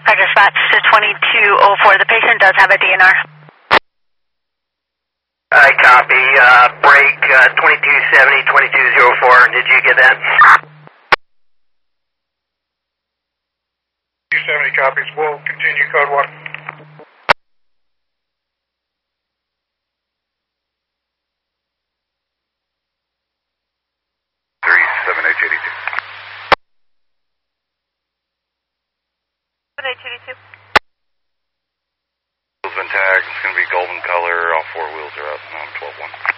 Dispatch to 2204. The patient does have a DNR. I copy. Break 2270, 2204. Did you get that? 270 copies. We'll continue code 1. Wheels been tagged. It's going to be golden color. All 4 wheels are up. 12-1.